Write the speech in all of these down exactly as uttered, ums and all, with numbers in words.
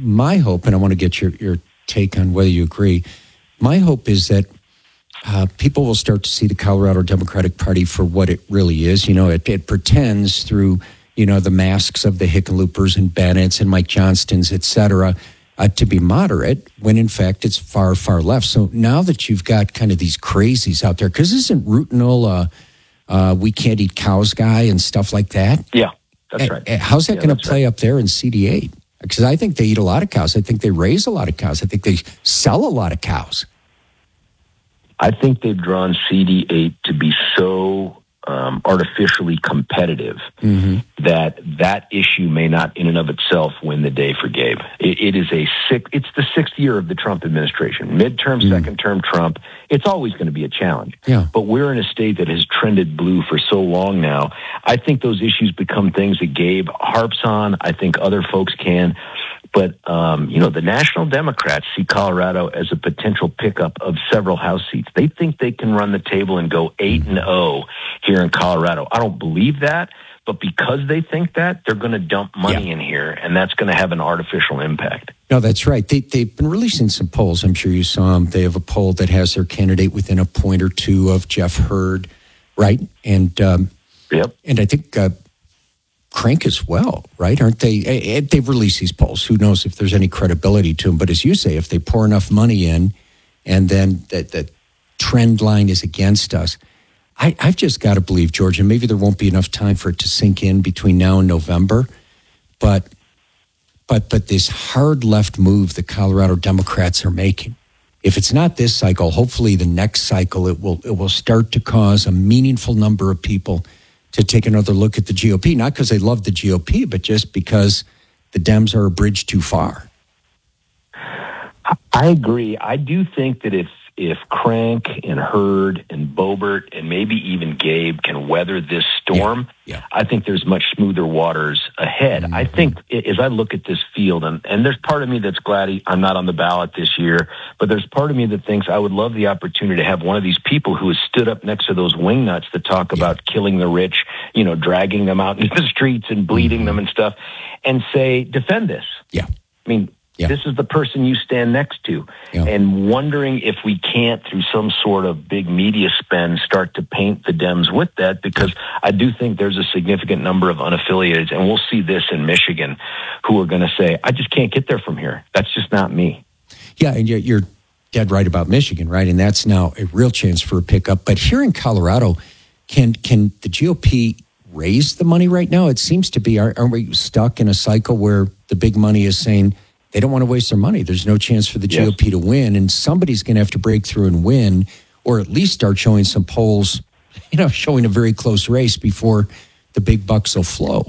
my hope, and I want to get your, your take on whether you agree, my hope is that uh, people will start to see the Colorado Democratic Party for what it really is. You know, it, it pretends through, you know, the masks of the Hickenloopers and Bennett's and Mike Johnstons, et cetera, uh, to be moderate, when in fact it's far, far left. So now that you've got kind of these crazies out there, because isn't Rutinil uh, uh, we can't eat cows guy and stuff like that? Yeah, that's right. Uh, how's that yeah, going to play right. up there in C D eight? Because I think they eat a lot of cows. I think they raise a lot of cows. I think they sell a lot of cows. I think they've drawn C D eight to be so um, artificially competitive mm-hmm. that that issue may not in and of itself win the day for Gabe. It, it is a six, it's the sixth year of the Trump administration. Midterm, mm-hmm. second term Trump, it's always going to be a challenge. Yeah. But we're in a state that has trended blue for so long now. I think those issues become things that Gabe harps on. I think other folks can. But, um, you know, the National Democrats see Colorado as a potential pickup of several House seats. They think they can run the table and go eight and oh here in Colorado. I don't believe that, but because they think that, they're going to dump money yeah. in here, and that's going to have an artificial impact. No, that's right. They, they've been releasing some polls. I'm sure you saw them. They have a poll that has their candidate within a point or two of Jeff Hurd, right? And, um, yep. and I think... Uh, Crank as well, right? Aren't they? They've released these polls. Who knows if there's any credibility to them? But as you say, if they pour enough money in, and then the, the trend line is against us, I, I've just got to believe, George, and maybe there won't be enough time for it to sink in between now and November, but but but this hard left move the Colorado Democrats are making, if it's not this cycle, hopefully the next cycle it will it will start to cause a meaningful number of people to take another look at the G O P, not because they love the G O P, but just because the Dems are a bridge too far. I agree. I do think that if if Crank and Hurd and Boebert and maybe even Gabe can weather this storm, yeah, yeah. I think there's much smoother waters ahead. Mm-hmm. I think as I look at this field, and, and there's part of me that's glad he, I'm not on the ballot this year, but there's part of me that thinks I would love the opportunity to have one of these people who has stood up next to those wingnuts that talk yeah. about killing the rich, you know, dragging them out into the streets and bleeding mm-hmm. them and stuff, and say, defend this. Yeah. I mean, Yeah. This is the person you stand next to. Yeah. And wondering if we can't, through some sort of big media spend, start to paint the Dems with that, because I do think there's a significant number of unaffiliated, and we'll see this in Michigan, who are going to say, I just can't get there from here. That's just not me. Yeah, and you're dead right about Michigan, right? And that's now a real chance for a pickup. But here in Colorado, can can the G O P raise the money right now? It seems to be. Aren't we stuck in a cycle where the big money is saying, they don't want to waste their money. There's no chance for the yes. G O P to win, and somebody's going to have to break through and win, or at least start showing some polls, you know, showing a very close race before the big bucks will flow.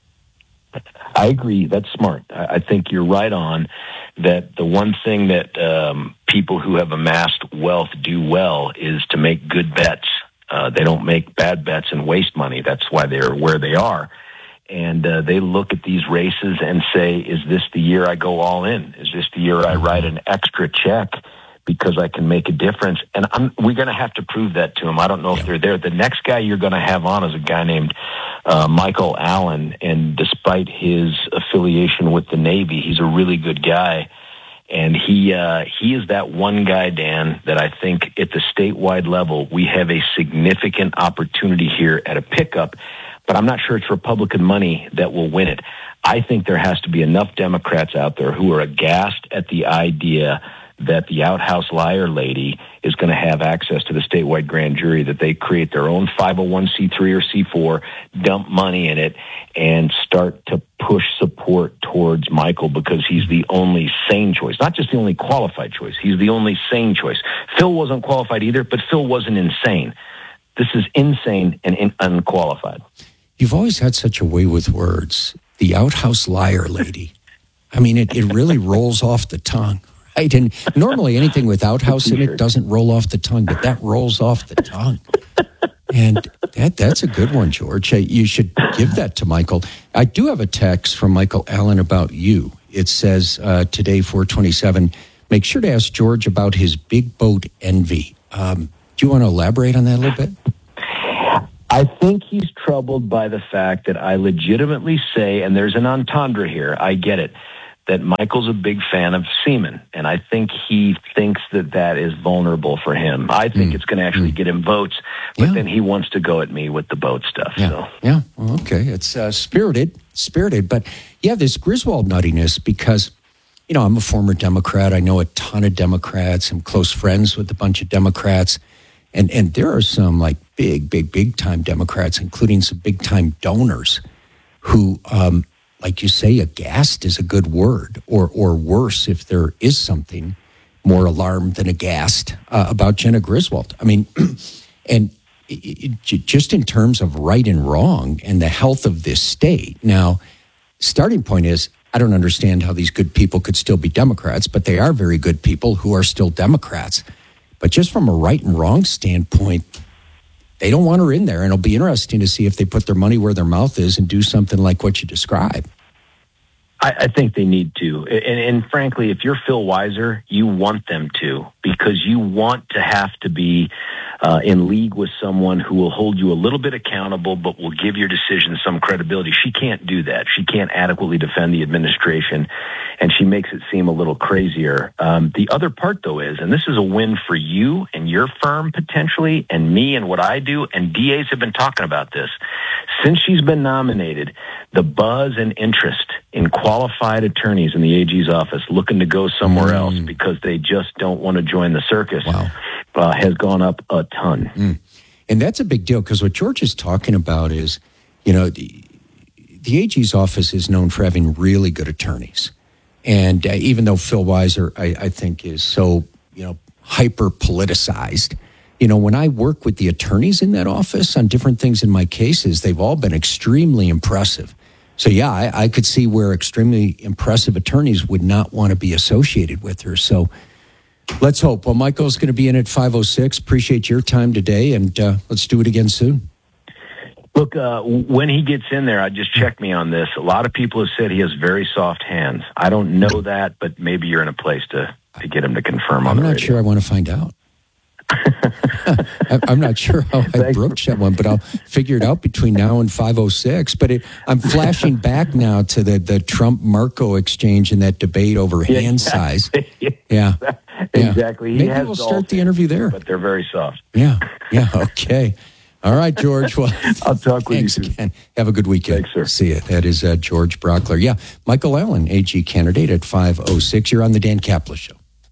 I agree. That's smart. I think you're right on that. The one thing that um, people who have amassed wealth do well is to make good bets. Uh, they don't make bad bets and waste money. That's why they're where they are. And uh, they look at these races and say, is this the year I go all in? Is this the year I write an extra check because I can make a difference? And I'm, we're going to have to prove that to them. I don't know if they're there. The next guy you're going to have on is a guy named uh, Michael Allen. And despite his affiliation with the Navy, he's a really good guy. And he uh, he is that one guy, Dan, that I think at the statewide level, we have a significant opportunity here at a pickup. But I'm not sure it's Republican money that will win it. I think there has to be enough Democrats out there who are aghast at the idea that the outhouse liar lady is going to have access to the statewide grand jury, that they create their own five oh one c three or c four, dump money in it, and start to push support towards Michael because he's the only sane choice. Not just the only qualified choice. He's the only sane choice. Phil wasn't qualified either, but Phil wasn't insane. This is insane and in- unqualified. You've always had such a way with words. The outhouse liar lady. I mean, it, it really rolls off the tongue, right? And normally anything with outhouse in it doesn't roll off the tongue, but that rolls off the tongue. And that that's a good one, George. You should give that to Michael. I do have a text from Michael Allen about you. It says, uh, today, four twenty-seven, make sure to ask George about his big boat envy. Um, do you want to elaborate on that a little bit? I think he's troubled by the fact that I legitimately say, and there's an entendre here, I get it, that Michael's a big fan of semen, and I think he thinks that that is vulnerable for him. I think mm. it's going to actually mm. get him votes, but yeah. then he wants to go at me with the boat stuff. Yeah, so. yeah. Well, okay. It's uh, spirited, spirited, but yeah, this Griswold nuttiness, because, you know, I'm a former Democrat. I know a ton of Democrats. I'm close friends with a bunch of Democrats, and and there are some like big, big, big time Democrats, including some big time donors, who, um, like you say, aghast is a good word, or or worse, if there is something more alarmed than aghast uh, about Jena Griswold. I mean, and it, it, just in terms of right and wrong and the health of this state. Now, starting point is, I don't understand how these good people could still be Democrats, but they are very good people who are still Democrats. But just from a right and wrong standpoint, they don't want her in there, and it'll be interesting to see if they put their money where their mouth is and do something like what you describe. I, I think they need to. And, and frankly, if you're Phil Weiser, you want them to, because you want to have to be uh, in league with someone who will hold you a little bit accountable, but will give your decision some credibility. She can't do that. She can't adequately defend the administration, and she makes it seem a little crazier. Um, the other part, though, is, and this is a win for you and your firm potentially, and me and what I do, and D As have been talking about this. Since she's been nominated, the buzz and interest in qualified attorneys in the A G's office looking to go somewhere mm. else because they just don't want to join the circus wow. uh, has gone up a ton. Mm. And that's a big deal, because what George is talking about is, you know, the, the A G's office is known for having really good attorneys. And uh, even though Phil Weiser, I, I think, is so, you know, hyper politicized, you know, when I work with the attorneys in that office on different things in my cases, they've all been extremely impressive. So, yeah, I, I could see where extremely impressive attorneys would not want to be associated with her. So let's hope. Well, Michael's going to be in at five oh six. Appreciate your time today, and uh, let's do it again soon. Look, uh, when he gets in there, I just check me on this. A lot of people have said he has very soft hands. I don't know that, but maybe you're in a place to, to get him to confirm on I'm the not radio. sure I want to find out. I'm not sure how I broached that one, but I'll figure it out between now and five oh six. But it, I'm flashing back now to the, the Trump-Marco exchange and that debate over yeah, hand size. Yeah. Exactly. Yeah. Maybe we'll start the interview there. But they're very soft. Yeah. Yeah. Okay. All right, George. Well, I'll talk with thanks you. Again. Have a good weekend. Thanks, sir. See you. That is uh, George Brauchler. Yeah. Michael Allen, A G candidate at five oh six. You're on the Dan Kaplan Show.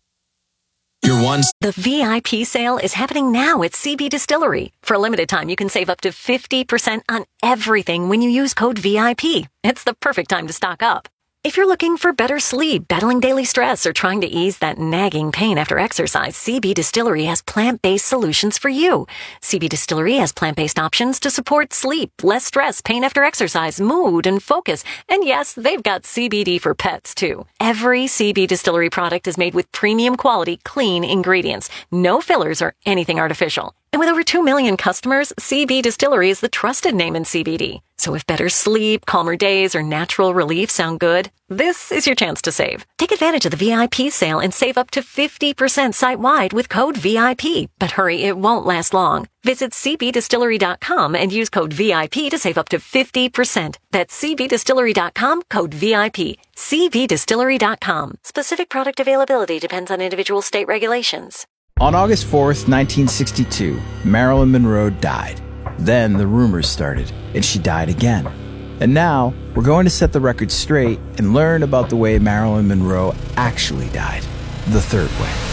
Your one. The V I P sale is happening now at C B Distillery. For a limited time, you can save up to fifty percent on everything when you use code V I P. It's the perfect time to stock up. If you're looking for better sleep, battling daily stress, or trying to ease that nagging pain after exercise, C B Distillery has plant-based solutions for you. C B Distillery has plant-based options to support sleep, less stress, pain after exercise, mood, and focus. And yes, they've got C B D for pets, too. Every C B Distillery product is made with premium quality, clean ingredients. No fillers or anything artificial. And with over two million customers, C B Distillery is the trusted name in C B D. So if better sleep, calmer days, or natural relief sound good, this is your chance to save. Take advantage of the V I P sale and save up to fifty percent site-wide with code V I P. But hurry, it won't last long. Visit c b distillery dot com and use code V I P to save up to fifty percent. That's c b distillery dot com, code V I P. c b distillery dot com. Specific product availability depends on individual state regulations. On August fourth, nineteen sixty-two, Marilyn Monroe died. Then the rumors started, and she died again. And now, we're going to set the record straight and learn about the way Marilyn Monroe actually died, the third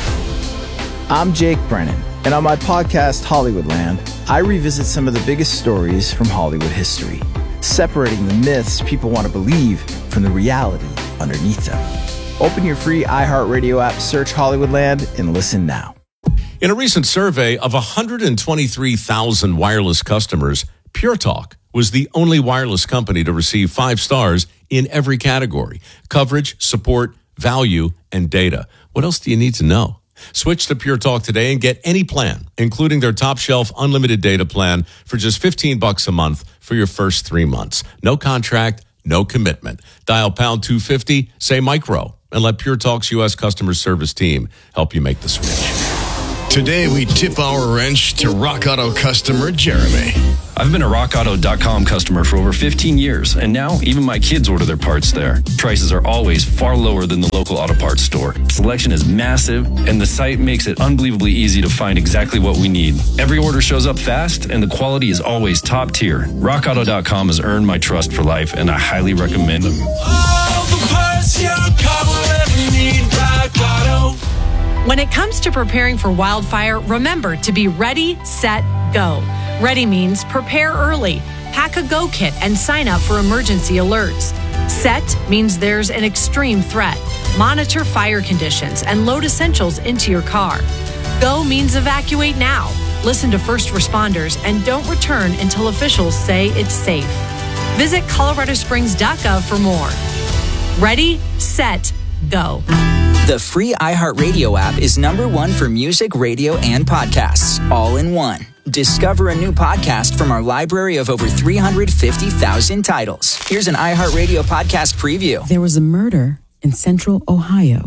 way. I'm Jake Brennan, and on my podcast, Hollywoodland, I revisit some of the biggest stories from Hollywood history, separating the myths people want to believe from the reality underneath them. Open your free iHeartRadio app, search Hollywoodland, and listen now. In a recent survey of one hundred twenty-three thousand wireless customers, Pure Talk was the only wireless company to receive five stars in every category: coverage, support, value, and data. What else do you need to know? Switch to Pure Talk today and get any plan, including their top shelf unlimited data plan for just fifteen bucks a month for your first three months. No contract, no commitment. Dial pound two fifty, say micro, and let Pure Talk's U S customer service team help you make the switch. Today, we tip our wrench to Rock Auto customer Jeremy. I've been a rock auto dot com customer for over fifteen years, and now even my kids order their parts there. Prices are always far lower than the local auto parts store. Selection is massive, and the site makes it unbelievably easy to find exactly what we need. Every order shows up fast, and the quality is always top tier. rock auto dot com has earned my trust for life, and I highly recommend them. All the parts you cover every need, Rock Auto. When it comes to preparing for wildfire, remember to be ready, set, go. Ready means prepare early, pack a go kit, and sign up for emergency alerts. Set means there's an extreme threat. Monitor fire conditions and load essentials into your car. Go means evacuate now. Listen to first responders and don't return until officials say it's safe. Visit colorado springs dot gov for more. Ready, set, go. The free iHeartRadio app is number one for music, radio, and podcasts, all in one. Discover a new podcast from our library of over three hundred fifty thousand titles. Here's an iHeartRadio podcast preview. There was a murder in central Ohio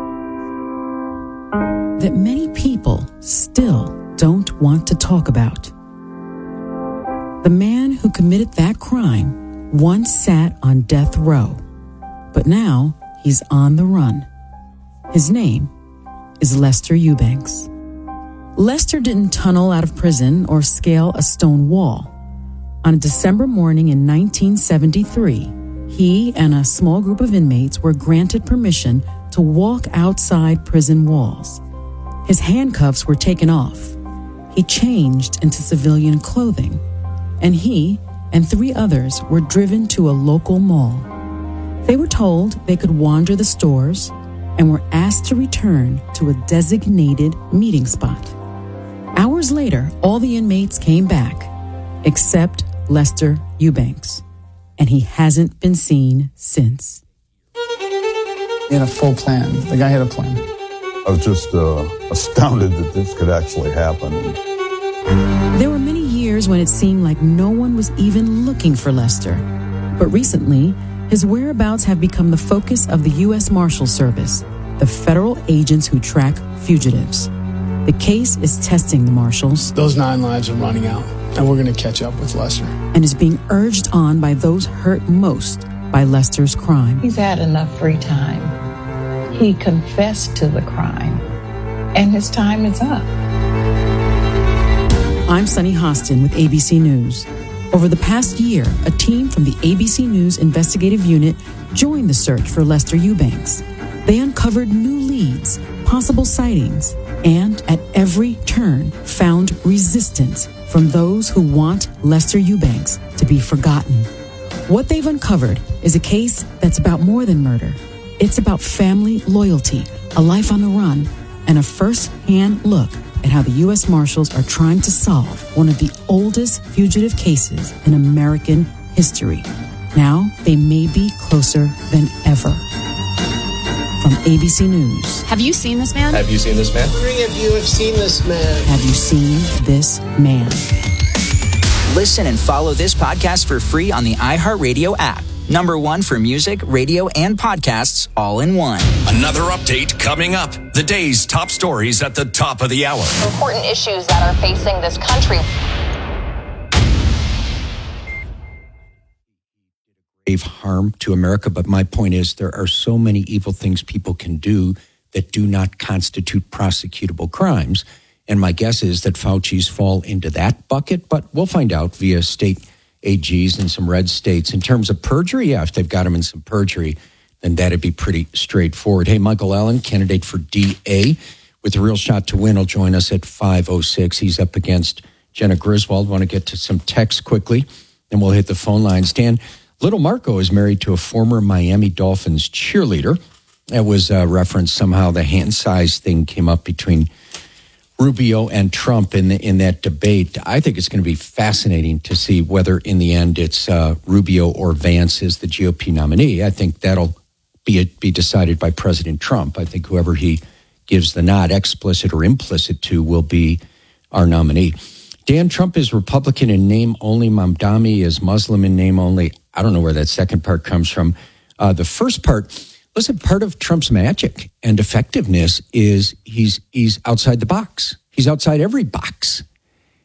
that many people still don't want to talk about. The man who committed that crime once sat on death row, but now he's on the run. His name is Lester Eubanks. Lester didn't tunnel out of prison or scale a stone wall. On a December morning in nineteen seventy-three, he and a small group of inmates were granted permission to walk outside prison walls. His handcuffs were taken off. He changed into civilian clothing, and he and three others were driven to a local mall. They were told they could wander the stores and were asked to return to a designated meeting spot. Hours later, all the inmates came back, except Lester Eubanks, and he hasn't been seen since. He had a full plan. The guy had a plan. I was just uh, astounded that this could actually happen. There were many years when it seemed like no one was even looking for Lester. But recently, his whereabouts have become the focus of the U S Marshal Service, the federal agents who track fugitives. The case is testing the marshals. Those nine lives are running out, and we're going to catch up with Lester. And is being urged on by those hurt most by Lester's crime. He's had enough free time. He confessed to the crime, and his time is up. I'm Sunny Hostin with A B C News. Over the past year, a team from the A B C News investigative unit joined the search for Lester Eubanks. They uncovered new leads, possible sightings, and at every turn found resistance from those who want Lester Eubanks to be forgotten. What they've uncovered is a case that's about more than murder. It's about family loyalty, a life on the run, and a first-hand look at how the U S Marshals are trying to solve one of the oldest fugitive cases in American history. Now they may be closer than ever. From A B C News. Have you seen this man? Have you seen this man? How many of you have seen this man? Have you seen this man? Listen and follow this podcast for free on the iHeartRadio app. Number one for music, radio, and podcasts all in one. Another update coming up. The day's top stories at the top of the hour. Important issues that are facing this country. Grave harm to America, but my point is there are so many evil things people can do that do not constitute prosecutable crimes. And my guess is that Fauci's fall into that bucket, but we'll find out via state A Gs in some red states. In terms of perjury, yeah, if they've got him in some perjury, then that'd be pretty straightforward. Hey, Michael Allen, candidate for D A with a real shot to win, will join us at five oh six. He's up against Jenna Griswold. Want to get to some texts quickly, and we'll hit the phone lines. Dan, little Marco is married to a former Miami Dolphins cheerleader. That was uh, referenced somehow. The hand size thing came up between Rubio and Trump in the, in that debate. I think it's going to be fascinating to see whether in the end it's uh, Rubio or Vance as the G O P nominee. I think that'll be be decided by President Trump. I think whoever he gives the nod, explicit or implicit to, will be our nominee. Dan, Trump is Republican in name only. Mamdani is Muslim in name only. I don't know where that second part comes from. Uh, the first part, listen, part of Trump's magic and effectiveness is he's he's outside the box. He's outside every box.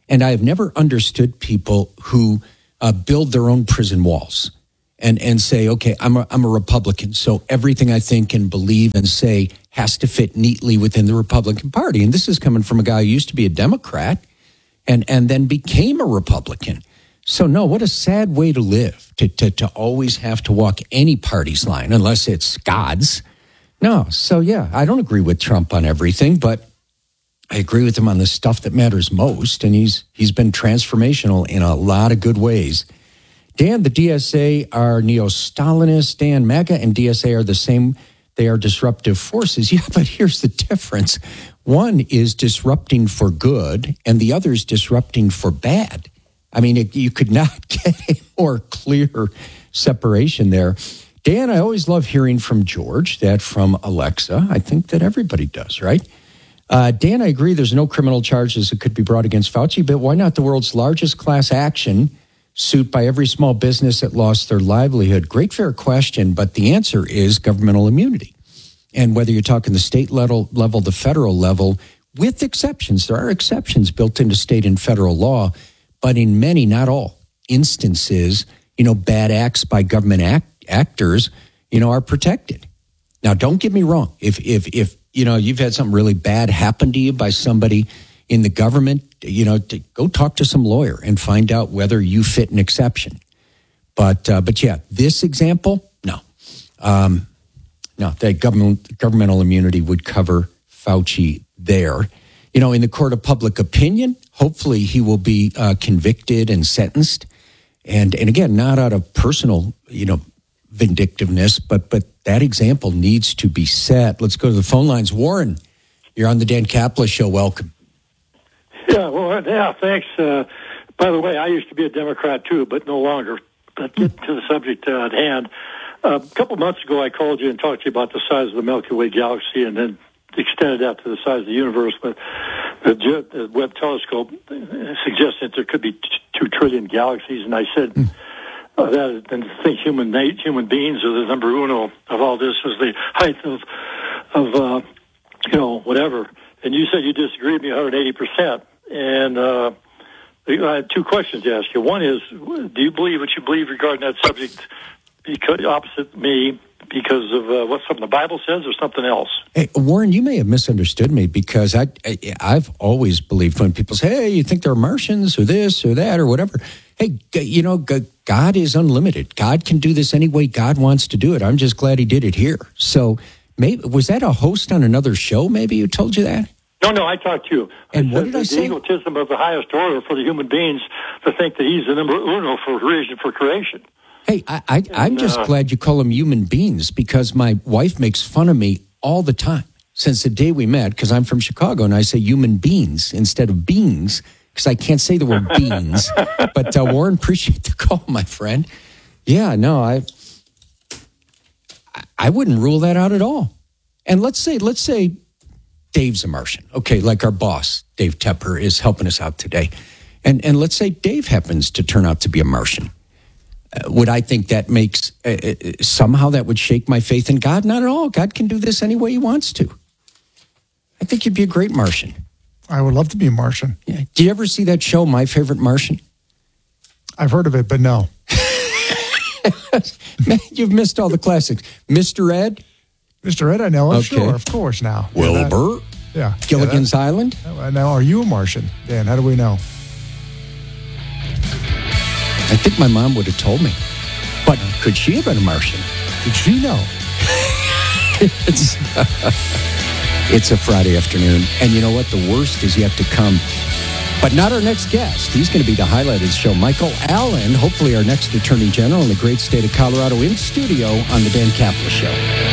And I have never understood people who uh, build their own prison walls and, and say, okay, I'm a, I'm a Republican, so everything I think and believe and say has to fit neatly within the Republican Party. And this is coming from a guy who used to be a Democrat and, and then became a Republican. So, no, what a sad way to live, to, to, to always have to walk any party's line, unless it's God's. No, so, yeah, I don't agree with Trump on everything, but I agree with him on the stuff that matters most, and he's he's been transformational in a lot of good ways. Dan, the D S A are neo-Stalinists. Dan, MAGA and D S A are the same. They are disruptive forces. Yeah, but here's the difference. One is disrupting for good, and the other is disrupting for bad. I mean, it, you could not get a more clear separation there. Dan, I always love hearing from George, that from Alexa. I think that everybody does, right? Uh, Dan, I agree there's no criminal charges that could be brought against Fauci, but why not the world's largest class action suit by every small business that lost their livelihood? Great fair question, but the answer is governmental immunity. And whether you're talking the state level, level, the federal level, with exceptions, there are exceptions built into state and federal law, but in many, not all, instances, you know, bad acts by government act, actors, you know, are protected. Now, don't get me wrong. If, if, if, you know, you've had something really bad happen to you by somebody in the government, you know, to go talk to some lawyer and find out whether you fit an exception. But, uh, but yeah, this example, no. Um, no, that government, governmental immunity would cover Fauci there. You know, in the court of public opinion, hopefully he will be uh, convicted and sentenced. And, and again, not out of personal, you know, vindictiveness, but but that example needs to be set. Let's go to the phone lines. Warren, you're on the Dan Caplis Show. Welcome. Yeah, well, yeah, thanks. Uh, by the way, I used to be a Democrat too, but no longer. But get to the subject uh, at hand. Uh, a couple months ago, I called you and talked to you about the size of the Milky Way galaxy, and then extended out to the size of the universe. But the, the Webb telescope suggests that there could be t- two trillion galaxies, and I said. Mm. Uh, that and to think human human beings are the number uno of all this is the height of of uh, you know whatever. And you said you disagreed with me one hundred eighty percent. And uh, I had two questions to ask you. One is, do you believe what you believe regarding that subject? Because opposite me, because of uh, what something the Bible says, or something else? Hey, Warren, you may have misunderstood me because I, I I've always believed when people say, "Hey, you think they're Martians or this or that or whatever." Hey, you know, God is unlimited. God can do this any way God wants to do it. I'm just glad he did it here. So maybe, was that a host on another show maybe who told you that? No, no, I talked to you. And I what did I the say? The egotism of the highest order for the human beings to think that he's the number uno for reason for creation. Hey, I, I, and, I'm just uh, glad you call them human beings because my wife makes fun of me all the time since the day we met because I'm from Chicago and I say human beings instead of beings. Because I can't say the word beans. But uh, Warren, appreciate the call, my friend. Yeah, no, I I wouldn't rule that out at all. And let's say, let's say Dave's a Martian. Okay, like our boss, Dave Tepper, is helping us out today. And and let's say Dave happens to turn out to be a Martian. Uh, would I think that makes, uh, uh, somehow that would shake my faith in God? Not at all. God can do this any way he wants to. I think you'd be a great Martian. I would love to be a Martian. Yeah. Do you ever see that show, My Favorite Martian? I've heard of it, but no. Man, you've missed all the classics. Mister Ed? Mister Ed, I know. I'm Okay. sure, of course, now. Wilbur? Yeah. Gilligan's yeah, that, Island? Now, are you a Martian, Dan? How do we know? I think my mom would have told me. But could she have been a Martian? Did she know? it's, it's a Friday afternoon. And you know what? The worst is yet to come. But not our next guest. He's going to be the highlight of the show. Michael Allen, hopefully our next Attorney General in the great state of Colorado, in studio on the Dan Caplis Show.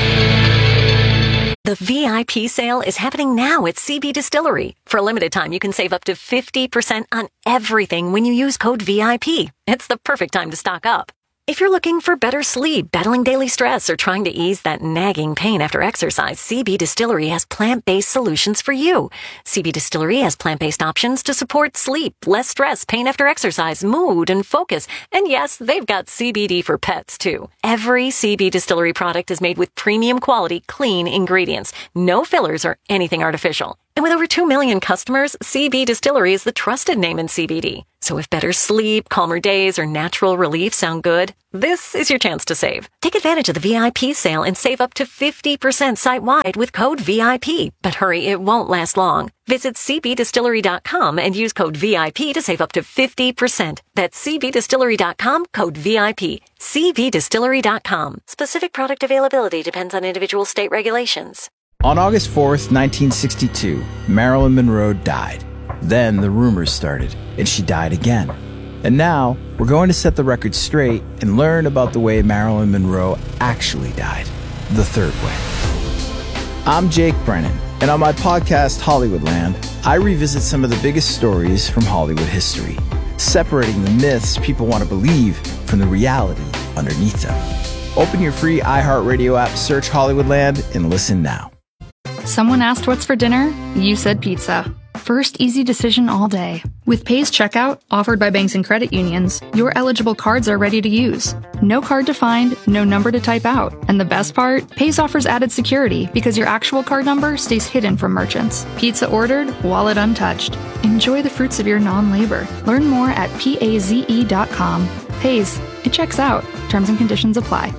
The V I P sale is happening now at C B Distillery. For a limited time, you can save up to fifty percent on everything when you use code V I P. It's the perfect time to stock up. If you're looking for better sleep, battling daily stress, or trying to ease that nagging pain after exercise, C B Distillery has plant-based solutions for you. C B Distillery has plant-based options to support sleep, less stress, pain after exercise, mood, and focus. And yes, they've got C B D for pets, too. Every C B Distillery product is made with premium quality, clean ingredients. No fillers or anything artificial. And with over two million customers, C B Distillery is the trusted name in C B D. So if better sleep, calmer days, or natural relief sound good, this is your chance to save. Take advantage of the V I P sale and save up to fifty percent site-wide with code V I P. But hurry, it won't last long. Visit c b distillery dot com and use code V I P to save up to fifty percent. That's c b distillery dot com, code V I P. c b distillery dot com. Specific product availability depends on individual state regulations. On August fourth, nineteen sixty-two, Marilyn Monroe died. Then the rumors started, and she died again. And now, we're going to set the record straight and learn about the way Marilyn Monroe actually died. The third way. I'm Jake Brennan, and on my podcast, Hollywoodland, I revisit some of the biggest stories from Hollywood history, separating the myths people want to believe from the reality underneath them. Open your free iHeartRadio app, search Hollywoodland, and listen now. Someone asked what's for dinner? You said pizza. First easy decision all day. With Pays Checkout, offered by banks and credit unions, your eligible cards are ready to use. No card to find, no number to type out. And the best part? Pays offers added security because your actual card number stays hidden from merchants. Pizza ordered, wallet untouched. Enjoy the fruits of your non-labor. Learn more at paze dot com. Pays. It checks out. Terms and conditions apply.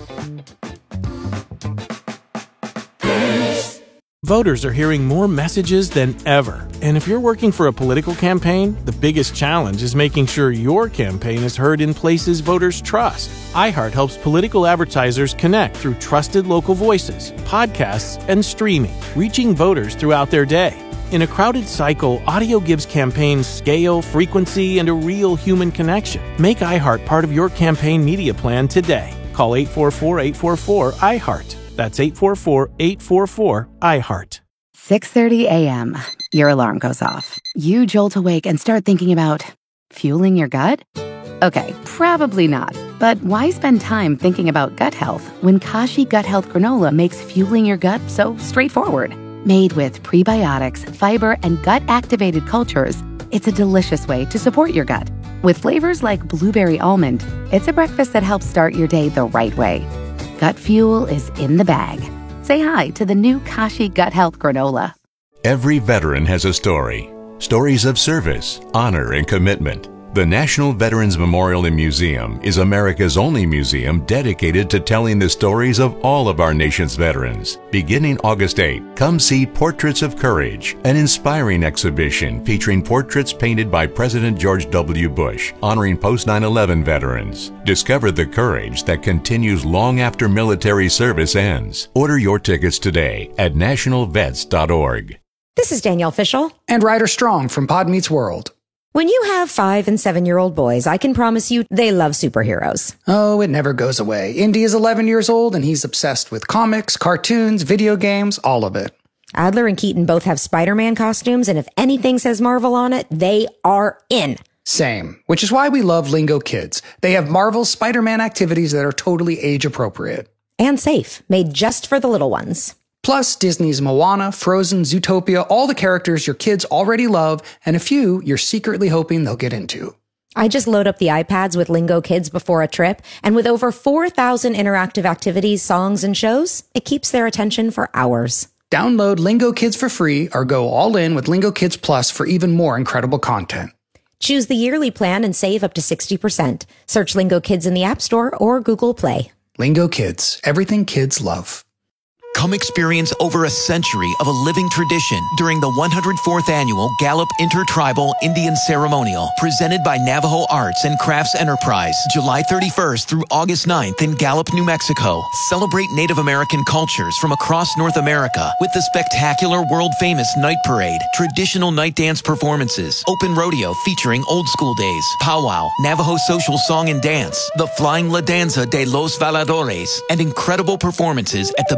Voters are hearing more messages than ever. And if you're working for a political campaign, the biggest challenge is making sure your campaign is heard in places voters trust. iHeart helps political advertisers connect through trusted local voices, podcasts, and streaming, reaching voters throughout their day. In a crowded cycle, audio gives campaigns scale, frequency, and a real human connection. Make iHeart part of your campaign media plan today. Call eight four four, eight four four, iHeart. That's eight four four, eight four four, iHeart. six thirty a.m. Your alarm goes off. You jolt awake and start thinking about fueling your gut? Okay, probably not. But why spend time thinking about gut health when Kashi Gut Health Granola makes fueling your gut so straightforward? Made with prebiotics, fiber, and gut-activated cultures, it's a delicious way to support your gut. With flavors like blueberry almond, it's a breakfast that helps start your day the right way. Gut fuel is in the bag. Say hi to the new Kashi Gut Health Granola. Every veteran has a story. Stories of service, honor, and commitment. The National Veterans Memorial and Museum is America's only museum dedicated to telling the stories of all of our nation's veterans. Beginning August eighth, come see Portraits of Courage, an inspiring exhibition featuring portraits painted by President George W. Bush, honoring post nine eleven veterans. Discover the courage that continues long after military service ends. Order your tickets today at national vets dot org. This is Danielle Fishel. And Ryder Strong from Pod Meets World. When you have five and seven-year-old boys, I can promise you they love superheroes. Oh, it never goes away. Indy is eleven years old, and he's obsessed with comics, cartoons, video games, all of it. Adler and Keaton both have Spider-Man costumes, and if anything says Marvel on it, they are in. Same, which is why we love Lingo Kids. They have Marvel's Spider-Man activities that are totally age-appropriate. And safe, made just for the little ones. Plus, Disney's Moana, Frozen, Zootopia, all the characters your kids already love, and a few you're secretly hoping they'll get into. I just load up the iPads with Lingo Kids before a trip, and with over four thousand interactive activities, songs, and shows, it keeps their attention for hours. Download Lingo Kids for free or go all in with Lingo Kids Plus for even more incredible content. Choose the yearly plan and save up to sixty percent. Search Lingo Kids in the App Store or Google Play. Lingo Kids, everything kids love. Come experience over a century of a living tradition during the one hundred fourth Annual Gallup Intertribal Indian Ceremonial, presented by Navajo Arts and Crafts Enterprise, July thirty-first through August ninth in Gallup, New Mexico. Celebrate Native American cultures from across North America with the spectacular world-famous Night Parade, traditional night dance performances, open rodeo featuring old school days, powwow, Navajo social song and dance, the Flying La Danza de los Valadores, and incredible performances at the beautiful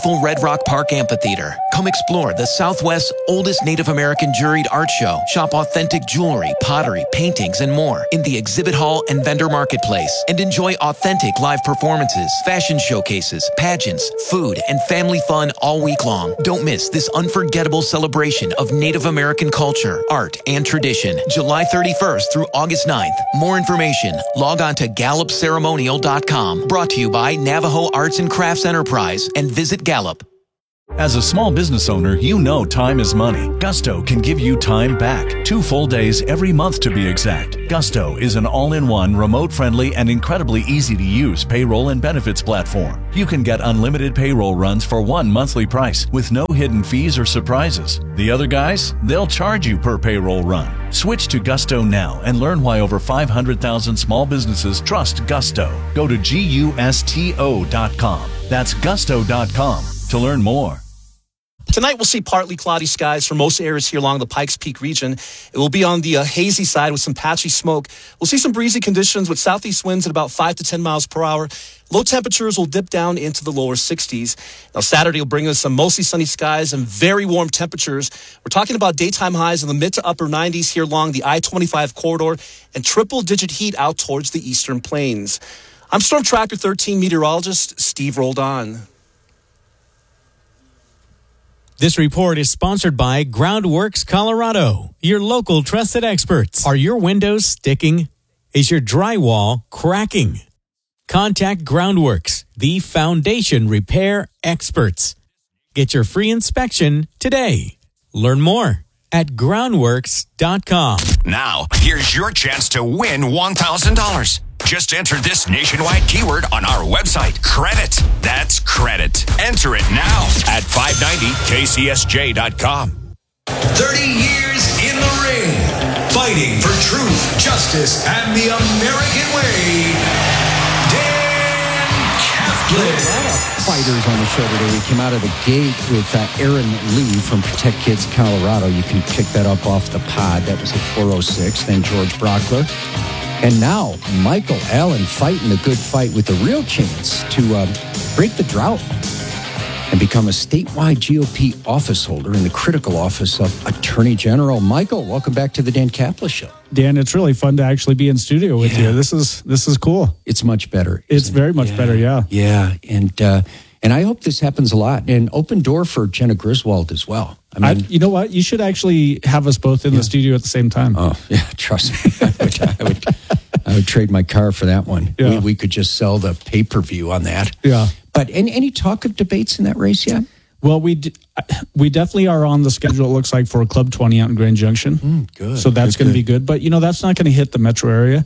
beautiful Red Rock Park Amphitheater. Come explore the Southwest's oldest Native American juried art show. Shop authentic jewelry, pottery, paintings, and more in the exhibit hall and vendor marketplace. And enjoy authentic live performances, fashion showcases, pageants, food, and family fun all week long. Don't miss this unforgettable celebration of Native American culture, art, and tradition. July thirty-first through August ninth. More information, log on to gallup ceremonial dot com. Brought to you by Navajo Arts and Crafts Enterprise and Visit Gallup. As a small business owner, you know time is money. Gusto can give you time back. Two full days every month to be exact. Gusto is an all-in-one, remote-friendly, and incredibly easy-to-use payroll and benefits platform. You can get unlimited payroll runs for one monthly price with no hidden fees or surprises. The other guys, they'll charge you per payroll run. Switch to Gusto now and learn why over five hundred thousand small businesses trust Gusto. Go to gusto dot com. That's gusto dot com to learn more. Tonight, we'll see partly cloudy skies for most areas here along the Pikes Peak region. It will be on the uh, hazy side with some patchy smoke. We'll see some breezy conditions with southeast winds at about five to ten miles per hour. Low temperatures will dip down into the lower sixties. Now, Saturday will bring us some mostly sunny skies and very warm temperatures. We're talking about daytime highs in the mid to upper nineties here along the I twenty-five corridor and triple-digit heat out towards the eastern plains. I'm Storm Tracker thirteen meteorologist Steve Roldan. This report is sponsored by Groundworks Colorado, your local trusted experts. Are your windows sticking? Is your drywall cracking? Contact Groundworks, the foundation repair experts. Get your free inspection today. Learn more at groundworks dot com. Now, here's your chance to win one thousand dollars. Just enter this nationwide keyword on our website. Credit. That's credit. Enter it now at five ninety K C S J dot com. thirty years in the ring, fighting for truth, justice, and the American way. Dan Kaplan. Fighters on the show today. We came out of the gate with uh, Aaron Lee from Protect Kids Colorado. You can pick that up off the pod. That was at four oh six. Then George Brockler. And now, Michael Allen fighting the good fight with a real chance to uh, break the drought and become a statewide G O P office holder in the critical office of Attorney General. Michael, welcome back to the Dan Kaplan Show. Dan, it's really fun to actually be in studio with yeah. you. This is this is cool. It's much better. It's very it? much yeah. better, yeah. Yeah, and uh, and I hope this happens a lot. And open door for Jenna Griswold as well. I mean, I, you know what? You should actually have us both in yeah. the studio at the same time. Oh, yeah, trust me. I would, I would, I would trade my car for that one. Yeah. We, we could just sell the pay-per-view on that. Yeah. But any, any talk of debates in that race yet? Well, we d- we definitely are on the schedule, it looks like, for Club twenty out in Grand Junction. Mm, good. So that's going to be good. But, you know, that's not going to hit the metro area.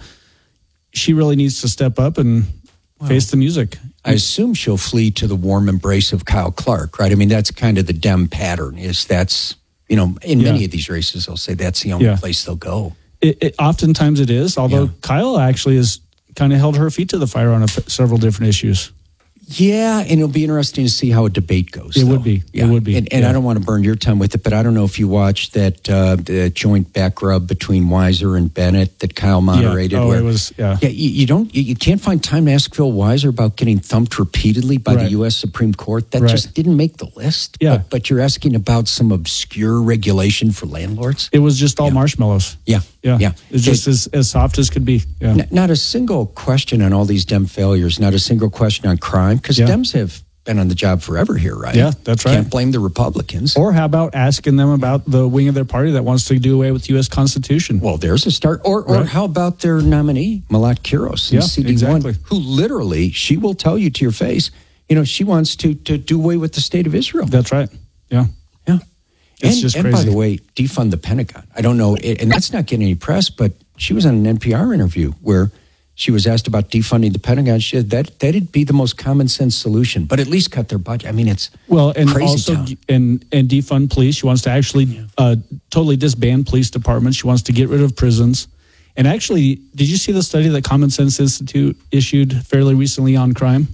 She really needs to step up and wow. face the music. I assume she'll flee to the warm embrace of Kyle Clark, right? I mean, that's kind of the Dem pattern, is that's, you know, in yeah. many of these races, they'll say that's the only yeah. place they'll go. It, it, oftentimes it is, although yeah. Kyle actually has kind of held her feet to the fire on a f- several different issues. Yeah, and it'll be interesting to see how a debate goes. It though. would be. Yeah. It would be. And, and yeah. I don't want to burn your time with it, but I don't know if you watched that uh, the joint back rub between Weiser and Bennett that Kyle moderated. Yeah. Oh, where, it was, yeah. Yeah, you, you don't, you, you can't find time to ask Phil Weiser about getting thumped repeatedly by right. the U S Supreme Court. That right. just didn't make the list. Yeah. But, but you're asking about some obscure regulation for landlords? It was just all yeah. marshmallows. Yeah. Yeah. yeah. It's just it, as, as soft as could be. Yeah. N- not a single question on all these Dem failures, not a single question on crime, because yeah. Dems have been on the job forever here, right? Yeah, that's right. Can't blame the Republicans. Or how about asking them about the wing of their party that wants to do away with the U S Constitution? Well, there's a start. Or or right. how about their nominee, Malat Kiros, in yeah, C D one, exactly. who literally, she will tell you to your face, you know, she wants to, to do away with the state of Israel. That's right. Yeah. Yeah. It's and, just and crazy. by the way, defund the Pentagon. I don't know, and that's not getting any press, but she was on an N P R interview where she was asked about defunding the Pentagon. She said that that'd be the most common sense solution, but at least cut their budget. I mean, it's well, and crazy also town. and and defund police. She wants to actually yeah. uh, totally disband police departments. She wants to get rid of prisons. And actually, did you see the study that Common Sense Institute issued fairly recently on crime?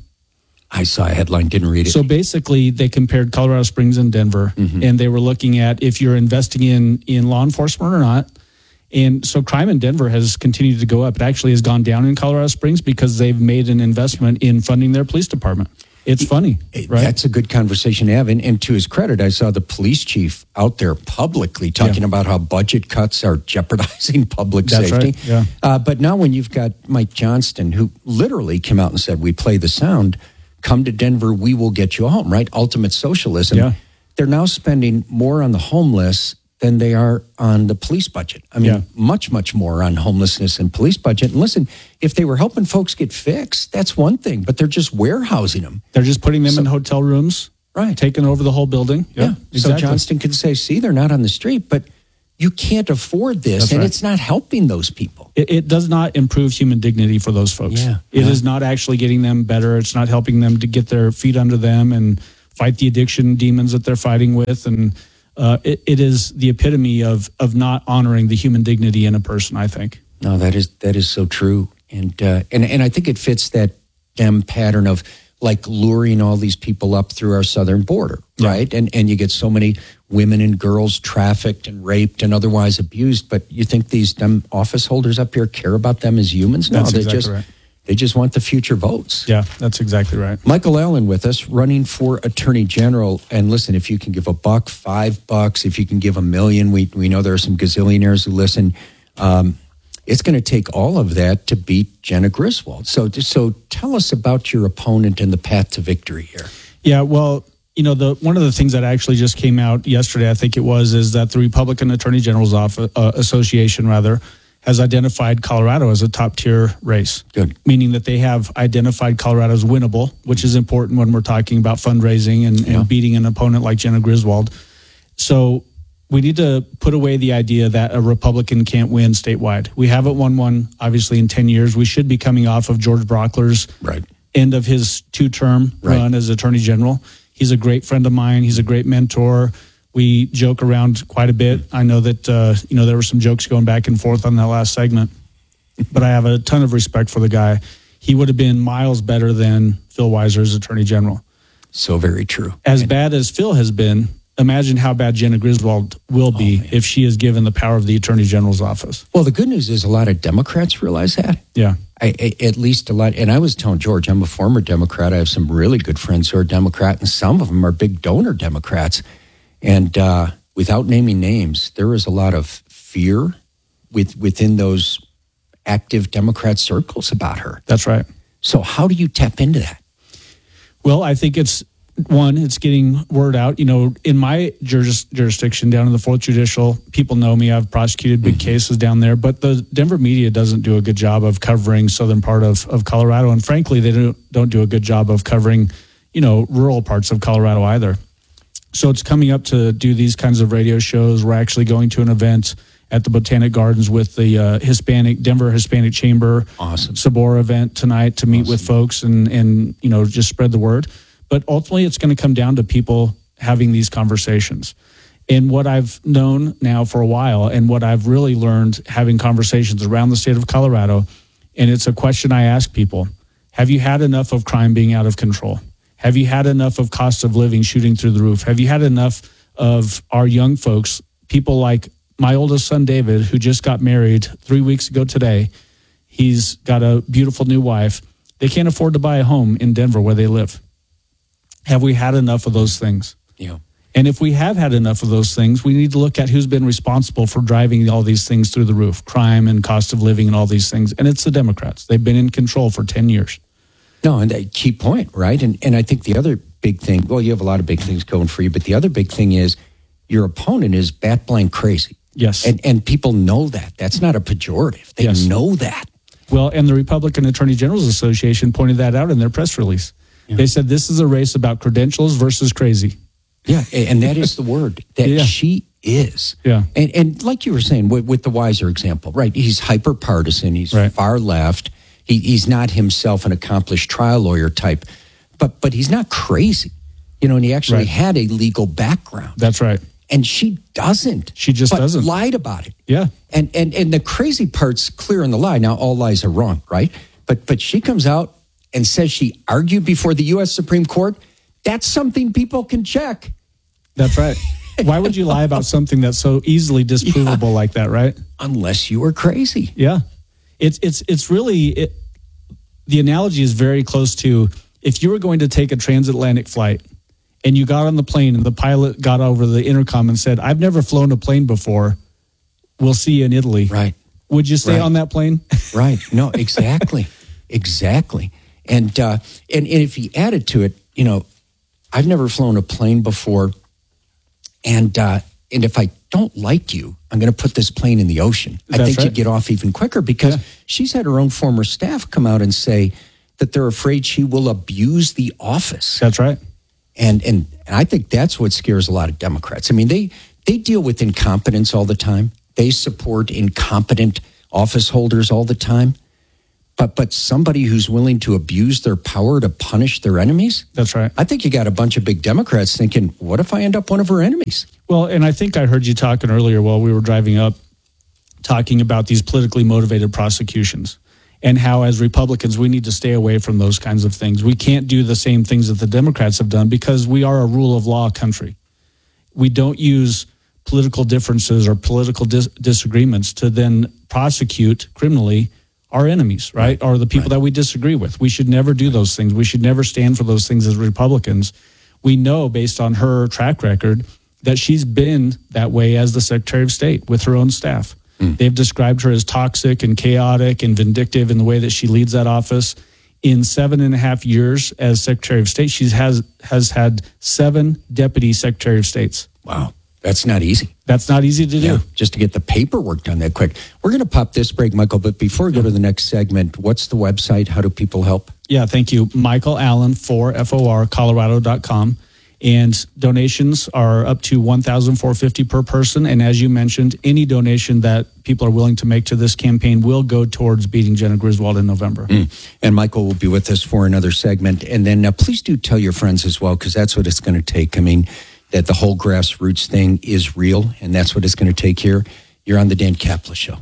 I saw a headline, didn't read it. So basically, they compared Colorado Springs and Denver, mm-hmm. and they were looking at if you're investing in in law enforcement or not. And so crime in Denver has continued to go up. It actually has gone down in Colorado Springs because they've made an investment in funding their police department. It's funny, right? That's a good conversation to have. And, and to his credit, I saw the police chief out there publicly talking Yeah. about how budget cuts are jeopardizing public That's safety. right, yeah. Uh, but now when you've got Mike Johnston, who literally came out and said, we play the sound, come to Denver, we will get you home, right? Ultimate socialism. Yeah. They're now spending more on the homeless than they are on the police budget. I mean, Yeah. much, much more on homelessness and police budget. And listen, if they were helping folks get fixed, that's one thing, but they're just warehousing them. They're just putting them So- in hotel rooms, right? Taking over the whole building. Yeah. exactly. So Johnston can say, see, they're not on the street, but you can't afford this, That's and right. it's not helping those people. It, it does not improve human dignity for those folks. Yeah, It yeah. is not actually getting them better. It's not helping them to get their feet under them and fight the addiction demons that they're fighting with. And uh, it, it is the epitome of of not honoring the human dignity in a person, I think. No, that is that is so true, and uh, and and I think it fits that Dem pattern of like luring all these people up through our southern border, right? And and you get so many women and girls trafficked and raped and otherwise abused. But you think these Dem office holders up here care about them as humans? No, That's they exactly just right. they just want the future votes. Yeah, that's exactly right. Michael Allen with us, running for Attorney General. And listen, if you can give a buck, five bucks, if you can give a million, we we know there are some gazillionaires who listen. Um, it's going to take all of that to beat Jenna Griswold. So, so tell us about your opponent and the path to victory here. Yeah, well, you know, the one of the things that actually just came out yesterday, I think it was, is that the Republican Attorney General's office, uh, Association, rather, has identified Colorado as a top tier race. Good. Meaning that they have identified Colorado as winnable, which is important when we're talking about fundraising and, Yeah. and beating an opponent like Jenna Griswold. So we need to put away the idea that a Republican can't win statewide. We haven't won one, obviously, in ten years. We should be coming off of George Brockler's right. end of his two-term Right. run as Attorney General. He's a great friend of mine. He's a great mentor. We joke around quite a bit. I know that uh, you know there were some jokes going back and forth on that last segment, but I have a ton of respect for the guy. He would have been miles better than Phil Weiser as Attorney General. So very true. As bad as Phil has been, imagine how bad Jenna Griswold will be if she is given the power of the Attorney General's office. Well, the good news is a lot of Democrats realize that. Yeah. I, I, at least a lot. And I was telling George, I'm a former Democrat. I have some really good friends who are Democrat, and some of them are big donor Democrats. And uh, without naming names, there is a lot of fear with, within those active Democrat circles about her. That's right. So how do you tap into that? Well, I think it's, one, it's getting word out. You know, in my juris, jurisdiction down in the fourth Judicial, people know me. I've prosecuted big mm-hmm. cases down there, but the Denver media doesn't do a good job of covering southern part of, of Colorado. And frankly, they don't, don't do a good job of covering, you know, rural parts of Colorado either. So it's coming up to do these kinds of radio shows. We're actually going to an event at the Botanic Gardens with the uh, Hispanic Denver Hispanic Chamber awesome. Sabor event tonight to meet awesome. with folks and, and, you know, just spread the word. But ultimately, it's going to come down to people having these conversations. And what I've known now for a while, and what I've really learned having conversations around the state of Colorado, and it's a question I ask people, have you had enough of crime being out of control? Have you had enough of cost of living shooting through the roof? Have you had enough of our young folks, people like my oldest son, David, who just got married three weeks ago today? He's got a beautiful new wife. They can't afford to buy a home in Denver where they live. Have we had enough of those things? Yeah. And if we have had enough of those things, we need to look at who's been responsible for driving all these things through the roof, crime and cost of living and all these things. And it's the Democrats. They've been in control for ten years. No, and a key point, right? And and I think the other big thing, well, you have a lot of big things going for you, but the other big thing is your opponent is bat blank crazy. Yes. And and people know that. That's not a pejorative. They Yes. know that. Well, and the Republican Attorney General's Association pointed that out in their press release. Yeah. They said this is a race about credentials versus crazy. Yeah, and that is the word that yeah. she is. Yeah. And and like you were saying with, with the Weiser example, right? He's hyper partisan. He's right. far left. He he's not himself an accomplished trial lawyer type, but but he's not crazy, you know. And he actually right. had a legal background. That's right. And she doesn't. She just but doesn't. Lied about it. Yeah. And and and the crazy part's clear in the lie. Now all lies are wrong, right? But but she comes out and says she argued before the U S Supreme Court. That's something people can check. That's right. Why would you lie about something that's so easily disprovable yeah. like that, right? Unless you were crazy. Yeah. It's it's it's really it, the analogy is very close to If you were going to take a transatlantic flight and you got on the plane and the pilot got over the intercom and said, I've never flown a plane before, we'll see you in Italy. Right. Would you stay Right. on that plane? Right. No, exactly. Exactly. And, uh, and and if you added to it, you know, I've never flown a plane before. And uh, and if I don't like you, I'm going to put this plane in the ocean. I That's think right. you'd get off even quicker because Yeah. she's had her own former staff come out and say that they're afraid she will abuse the office. That's right. And and, and I think that's what scares a lot of Democrats. I mean, they they deal with incompetence all the time. They support incompetent office holders all the time. But but somebody who's willing to abuse their power to punish their enemies? That's right. I think you got a bunch of big Democrats thinking, what if I end up one of her enemies? Well, and I think I heard you talking earlier while we were driving up, talking about these politically motivated prosecutions and how as Republicans, we need to stay away from those kinds of things. We can't do the same things that the Democrats have done because we are a rule of law country. We don't use political differences or political dis- disagreements to then prosecute criminally our enemies, right? Or the people that we disagree with. We should never do those things. We should never stand for those things as Republicans. We know based on her track record that she's been that way as the Secretary of State with her own staff. Mm. They've described her as toxic and chaotic and vindictive in the way that she leads that office. In seven and a half years as Secretary of State, she has has had seven deputy Secretary of States. Wow. That's not easy. That's not easy to do. Yeah, just to get the paperwork done that quick. We're going to pop this break, Michael, but before we go to the next segment, what's the website? How do people help? Yeah, thank you. Michael Allen for F O R Colorado dot com. And donations are up to one thousand four hundred fifty dollars per person. And as you mentioned, any donation that people are willing to make to this campaign will go towards beating Jenna Griswold in November. Mm. And Michael will be with us for another segment. And then uh, please do tell your friends as well, because that's what it's going to take. I mean, that the whole grassroots thing is real, and that's what it's going to take here. You're on the Dan Kaplan Show.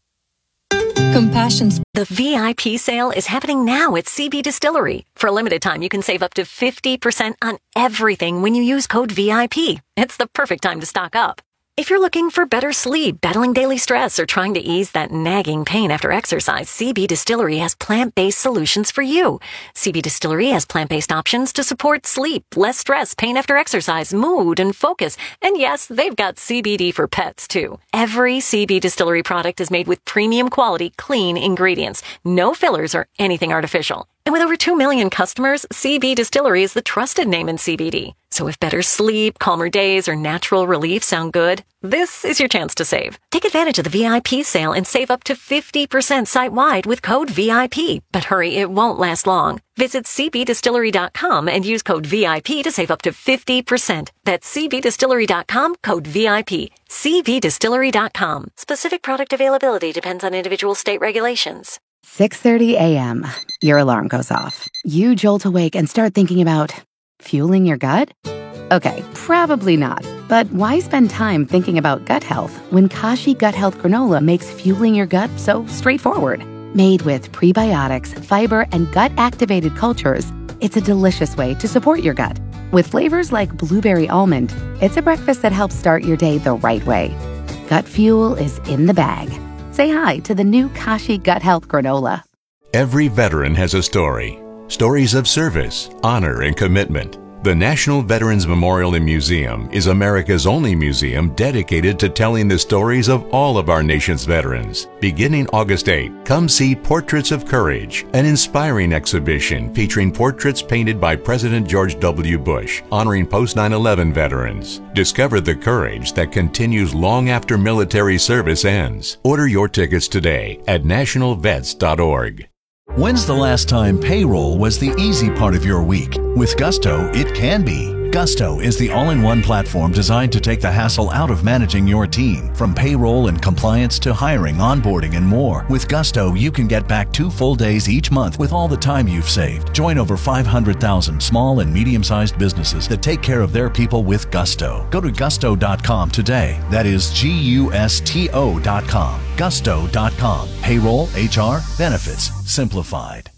Compassion's. The V I P sale is happening now at C B Distillery. For a limited time, you can save up to fifty percent on everything when you use code V I P. It's the perfect time to stock up. If you're looking for better sleep, battling daily stress, or trying to ease that nagging pain after exercise, C B Distillery has plant-based solutions for you. C B Distillery has plant-based options to support sleep, less stress, pain after exercise, mood, and focus. And yes, they've got C B D for pets, too. Every C B Distillery product is made with premium quality, clean ingredients. No fillers or anything artificial. And with over two million customers, C B Distillery is the trusted name in C B D. So if better sleep, calmer days, or natural relief sound good, this is your chance to save. Take advantage of the V I P sale and save up to fifty percent site-wide with code V I P. But hurry, it won't last long. Visit C B distillery dot com and use code V I P to save up to fifty percent. That's C B distillery dot com, code V I P. C B distillery dot com. Specific product availability depends on individual state regulations. six thirty a.m. Your alarm goes off. You jolt awake and start thinking about fueling your gut? Okay, probably not. But why spend time thinking about gut health when Kashi Gut Health Granola makes fueling your gut so straightforward? Made with prebiotics, fiber, and gut-activated cultures, it's a delicious way to support your gut. With flavors like blueberry almond, it's a breakfast that helps start your day the right way. Gut fuel is in the bag. Say hi to the new Kashi Gut Health Granola. Every veteran has a story. Stories of service, honor, and commitment. The National Veterans Memorial and Museum is America's only museum dedicated to telling the stories of all of our nation's veterans. Beginning August eighth, come see Portraits of Courage, an inspiring exhibition featuring portraits painted by President George W. Bush, honoring post nine eleven veterans. Discover the courage that continues long after military service ends. Order your tickets today at national vets dot org. When's the last time payroll was the easy part of your week? With Gusto, it can be. Gusto is the all-in-one platform designed to take the hassle out of managing your team. From payroll and compliance to hiring, onboarding, and more. With Gusto, you can get back two full days each month with all the time you've saved. Join over five hundred thousand small and medium-sized businesses that take care of their people with Gusto. Go to gusto dot com today. That is G U S T O dot com. gusto dot com. Payroll, H R, benefits, simplified.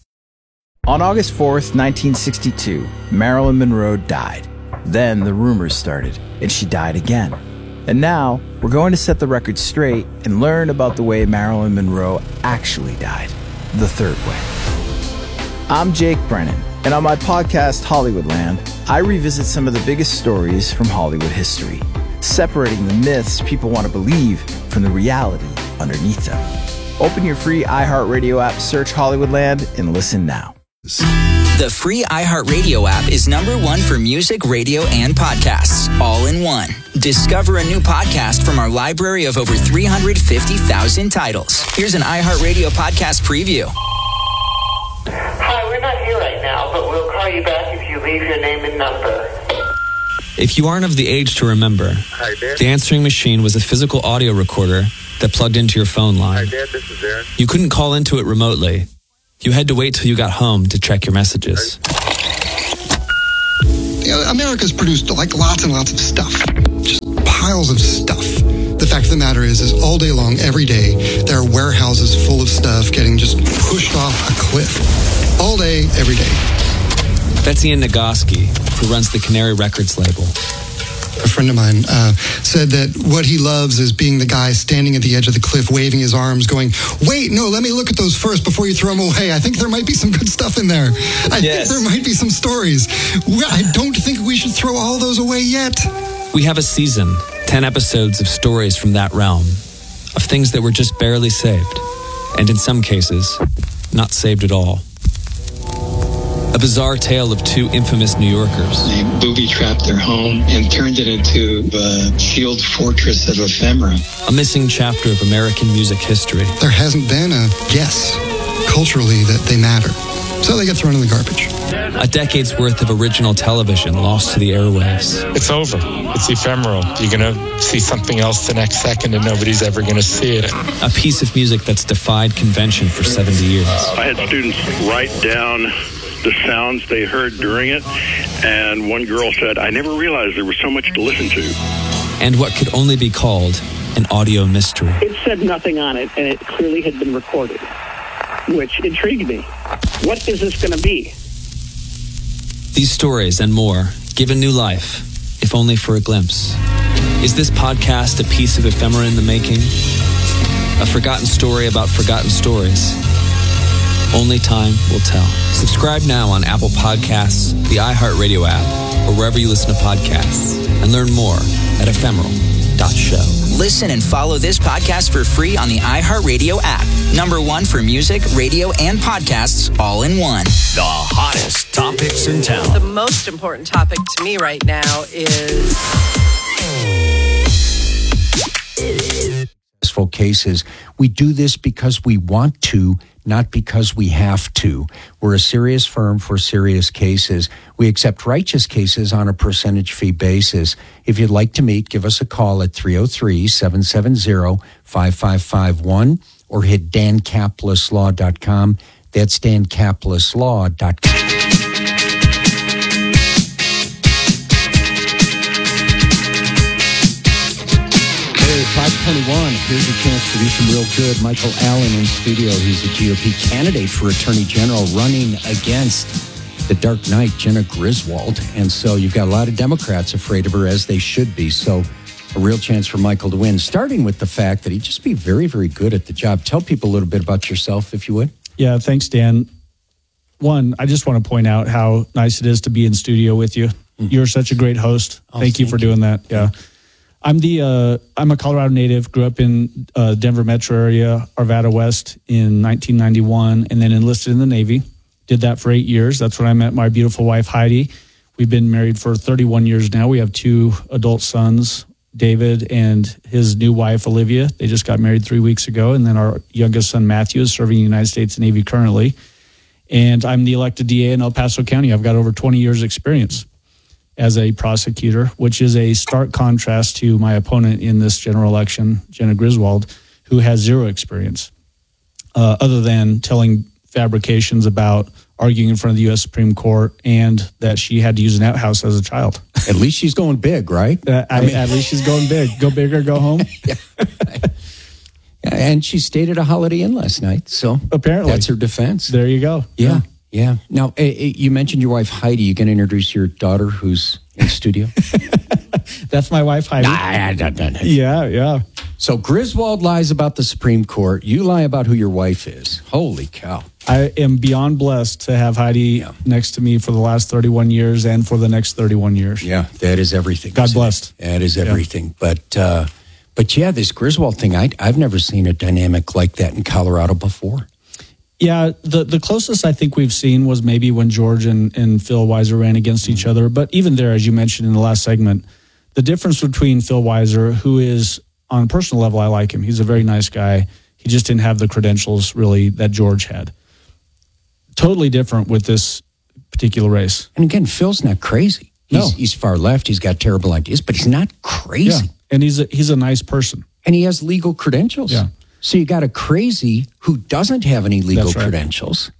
On August fourth, nineteen sixty-two, Marilyn Monroe died. Then the rumors started, and she died again. And now, we're going to set the record straight and learn about the way Marilyn Monroe actually died, the third way. I'm Jake Brennan, And on my podcast, Hollywoodland, I revisit some of the biggest stories from Hollywood history, separating the myths people want to believe from the reality underneath them. Open your free iHeartRadio app, search Hollywoodland, and listen now. The free iHeartRadio app is number one for music, radio, and podcasts, all in one. Discover a new podcast from our library of over three hundred fifty thousand titles. Here's an iHeartRadio podcast preview. Hi, we're not here right now, but we'll call you back if you leave your name and number. If you aren't of the age to remember, Hi, Dad. the answering machine was a physical audio recorder that plugged into your phone line. Hi, Dad. This is Aaron. You couldn't call into it remotely. You had to wait till you got home to check your messages. You know, America's produced like lots and lots of stuff. Just piles of stuff. The fact of the matter is, is all day long, every day, there are warehouses full of stuff getting just pushed off a cliff. All day, every day. That's Ian Nagoski, who runs the Canary Records label. A friend of mine uh, said that what he loves is being the guy standing at the edge of the cliff, waving his arms, going, wait, no, let me look at those first before you throw them away. I think there might be some good stuff in there. I Yes. think there might be some stories. I don't think we should throw all those away yet. We have a season, ten episodes of stories from that realm, of things that were just barely saved, and in some cases, not saved at all. A bizarre tale of two infamous New Yorkers. They booby-trapped their home and turned it into a shield fortress of ephemera. A missing chapter of American music history. There hasn't been a guess culturally that they matter. So they get thrown in the garbage. A decade's worth of original television lost to the airwaves. It's over. It's ephemeral. You're going to see something else the next second and nobody's ever going to see it. A piece of music that's defied convention for seventy years. I had students write down the sounds they heard during it, and one girl said, I never realized there was so much to listen to. And what could only be called an audio mystery. It said nothing on it, and it clearly had been recorded, which intrigued me. What is this going to be? These stories and more given new life, if only for a glimpse. Is this podcast a piece of ephemera in the making? A forgotten story about forgotten stories? Only time will tell. Subscribe now on Apple Podcasts, the iHeartRadio app, or wherever you listen to podcasts, and learn more at ephemeral dot show. Listen and follow this podcast for free on the iHeartRadio app. Number one for music, radio, and podcasts, all in one. The hottest topics in town. The most important topic to me right now is successful cases. We do this because we want to, not because we have to. We're a serious firm for serious cases. We accept righteous cases on a percentage fee basis. If you'd like to meet, give us a call at three oh three, seven seven zero, five five five one or hit dan caplis law dot com. That's dan caplis law dot com. five twenty-one, here's a chance to do some real good. Michael Allen in studio. He's a G O P candidate for Attorney General running against the Dark Knight, Jenna Griswold. And so you've got a lot of Democrats afraid of her, as they should be. So a real chance for Michael to win, starting with the fact that he'd just be very, very good at the job. Tell people a little bit about yourself, if you would. Yeah, thanks, Dan. One, I just want to point out how nice it is to be in studio with you. Mm-hmm. You're such a great host. Oh, thank you thank for you. doing that. Yeah. I'm the uh, I'm a Colorado native. Grew up in uh, Denver metro area, Arvada West, in nineteen ninety-one, and then enlisted in the Navy. Did that for eight years. That's when I met my beautiful wife Heidi. We've been married for thirty-one years now. We have two adult sons, David and his new wife Olivia. They just got married three weeks ago, and then our youngest son Matthew is serving in the United States Navy currently. And I'm the elected D A in El Paso County. I've got over twenty years experience as a prosecutor, which is a stark contrast to my opponent in this general election, Jenna Griswold, who has zero experience, uh, other than telling fabrications about arguing in front of the U S Supreme Court and that she had to use an outhouse as a child. At least she's going big, right? Uh, I, I mean, at least she's going big. Go big or go home. Yeah. And she stayed at a Holiday Inn last night, so apparently that's her defense. There you go. Yeah. Yeah. Now, eh, eh, you mentioned your wife, Heidi. You can introduce your daughter who's in studio? That's my wife, Heidi. Nah, nah, nah, nah. Yeah, yeah. So Griswold lies about the Supreme Court. You lie about who your wife is. Holy cow. I am beyond blessed to have Heidi yeah. next to me for the last thirty-one years and for the next thirty-one years. Yeah, that is everything. God blessed. It? That is everything. Yeah. But, uh, but yeah, this Griswold thing, I, I've never seen a dynamic like that in Colorado before. Yeah, the, the closest I think we've seen was maybe when George and, and Phil Weiser ran against mm-hmm. each other. But even there, as you mentioned in the last segment, the difference between Phil Weiser, who is, on a personal level, I like him. He's a very nice guy. He just didn't have the credentials, really, that George had. Totally different with this particular race. And again, Phil's not crazy. He's, no. he's far left. He's got terrible ideas, but he's not crazy. Yeah. And he's a, he's a nice person. And he has legal credentials. Yeah. So you got a crazy who doesn't have any legal That's right. credentials.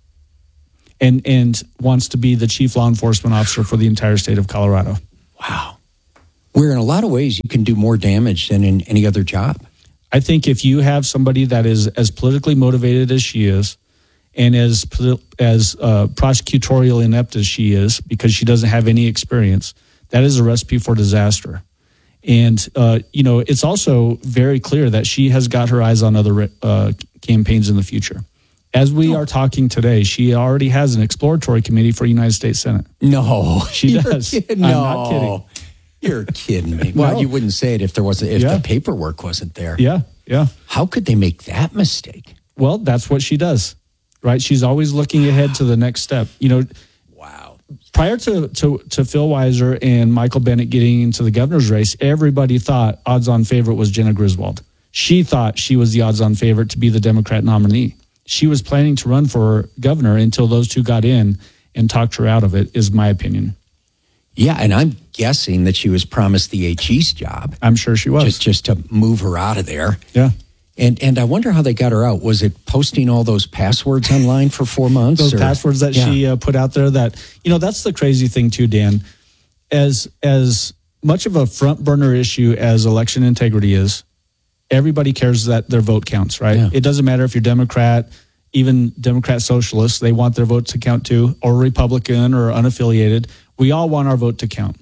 And, and wants to be the chief law enforcement officer for the entire state of Colorado. Wow. Where in a lot of ways you can do more damage than in any other job. I think if you have somebody that is as politically motivated as she is, and as as uh, prosecutorial inept as she is, because she doesn't have any experience, that is a recipe for disaster. And, uh, you know, it's also very clear that she has got her eyes on other uh, campaigns in the future. As we oh. are talking today, she already has an exploratory committee for United States Senate. No. She You're does. Kidding. I'm no. not kidding. You're kidding me. Well, No. you wouldn't say it if there wasn't, if Yeah. the paperwork wasn't there. Yeah, yeah. How could they make that mistake? Well, that's what she does, right? She's always looking ahead to the next step. You know, wow. Prior to, to, to Phil Weiser and Michael Bennett getting into the governor's race, everybody thought odds-on favorite was Jenna Griswold. She thought she was the odds-on favorite to be the Democrat nominee. She was planning to run for governor until those two got in and talked her out of it, is my opinion. Yeah, and I'm guessing that she was promised the H E's job. I'm sure she was. Just, just to move her out of there. Yeah. And and I wonder how they got her out. Was it posting all those passwords online for four months? Those or? passwords that yeah. she uh, put out there that, you know, that's the crazy thing too, Dan. As, as much of a front burner issue as election integrity is, everybody cares that their vote counts, right? Yeah. It doesn't matter if you're Democrat, even Democrat socialists, they want their vote to count too, or Republican or unaffiliated. We all want our vote to count.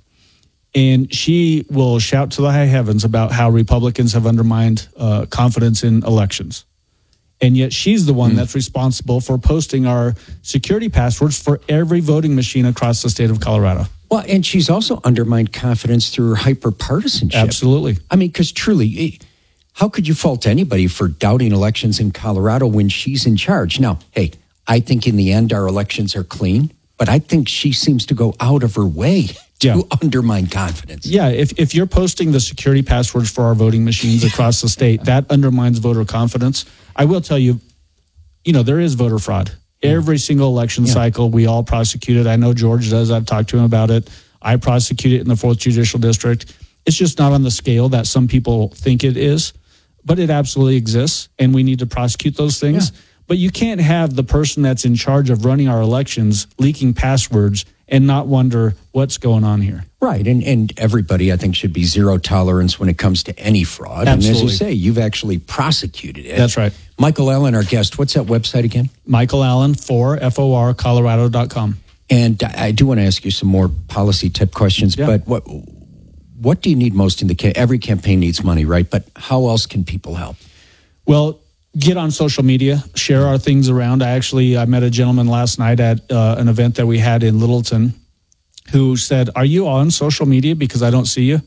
And she will shout to the high heavens about how Republicans have undermined uh, confidence in elections. And yet she's the one mm. that's responsible for posting our security passwords for every voting machine across the state of Colorado. Well, and she's also undermined confidence through her hyper-partisanship. Absolutely. I mean, because truly, how could you fault anybody for doubting elections in Colorado when she's in charge? Now, hey, I think in the end our elections are clean, but I think she seems to go out of her way to yeah. undermine confidence. Yeah, if, if you're posting the security passwords for our voting machines across the state, that undermines voter confidence. I will tell you, you know, there is voter fraud. Yeah. Every single election yeah. cycle, we all prosecute it. I know George does. I've talked to him about it. I prosecute it in the fourth Judicial District. It's just not on the scale that some people think it is, but it absolutely exists, and we need to prosecute those things. Yeah. But you can't have the person that's in charge of running our elections leaking passwords and not wonder what's going on here. Right. And and everybody, I think, should be zero tolerance when it comes to any fraud. Absolutely. And as you say, you've actually prosecuted it. That's right. Michael Allen, our guest, what's that website again? Michael Allen, for F O R Colorado dot com. And I do want to ask you some more policy type questions, yeah. but what what do you need most in the ca- every campaign needs money, right? But how else can people help? Well, get on social media, share our things around. I actually, I met a gentleman last night at uh, an event that we had in Littleton who said, are you on social media? Because I don't see you.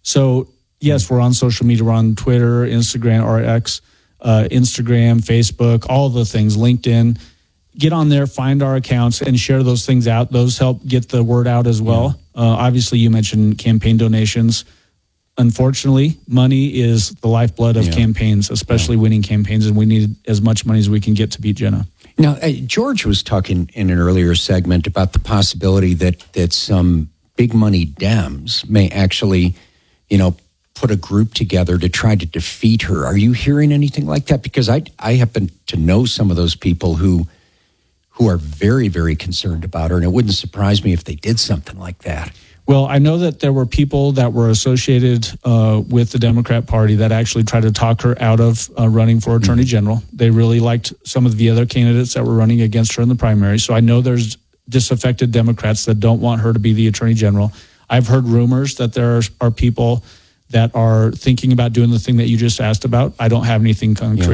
So yes, we're on social media. We're on Twitter, Instagram, or X, uh, Instagram, Facebook, all the things, LinkedIn. Get on there, find our accounts, and share those things out. Those help get the word out as well. Yeah. Uh, obviously, you mentioned campaign donations. Unfortunately, money is the lifeblood of yeah. campaigns, especially yeah. winning campaigns, and we need as much money as we can get to beat Jenna. Now, uh, George was talking in an earlier segment about the possibility that that some big money Dems may actually, you know, put a group together to try to defeat her. Are you hearing anything like that? Because I I happen to know some of those people who who are very, very concerned about her, and it wouldn't surprise me if they did something like that. Well, I know that there were people that were associated uh, with the Democrat Party that actually tried to talk her out of uh, running for Attorney mm-hmm. General. They really liked some of the other candidates that were running against her in the primary. So I know there's disaffected Democrats that don't want her to be the Attorney General. I've heard rumors that there are, are people that are thinking about doing the thing that you just asked about. I don't have anything concrete. Yeah.